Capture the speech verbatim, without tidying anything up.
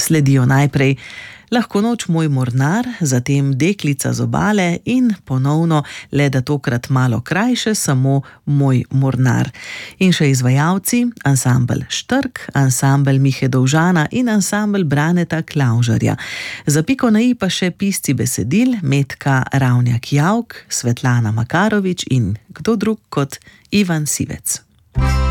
Sledijo najprej Lahko noč moj mornar, zatem Deklica z obale in ponovno, le da tokrat malo krajše, samo Moj mornar. In še izvajalci, ansambel Štrk, ansambel Mihe Dovžana in ansambel Braneta Klavžarja. Za piko na i pa še pisci besedil Metka Ravnjak-Javk, Svetlana Makarovič in kdo drug kot Ivan Sivec.